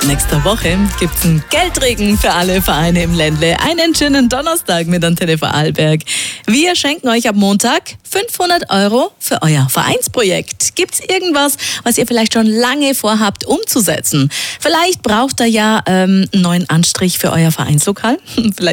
Nächste Woche gibt es einen Geldregen für alle Vereine im Ländle. Einen schönen Donnerstag mit Antenne Vorarlberg. Wir schenken euch ab Montag 500 € für euer Vereinsprojekt. Gibt's irgendwas, was ihr vielleicht schon lange vorhabt umzusetzen? Vielleicht braucht ihr ja einen neuen Anstrich für euer Vereinslokal. Vielleicht